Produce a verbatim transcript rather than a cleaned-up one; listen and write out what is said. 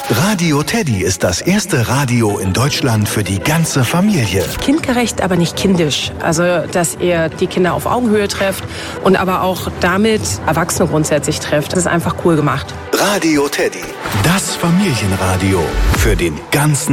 Radio Teddy ist das erste Radio in Deutschland für die ganze Familie. Kindgerecht, aber nicht kindisch. Also, dass ihr die Kinder auf Augenhöhe trefft und aber auch damit Erwachsene grundsätzlich trefft. Das ist einfach cool gemacht. Radio Teddy, das Familienradio für den ganzen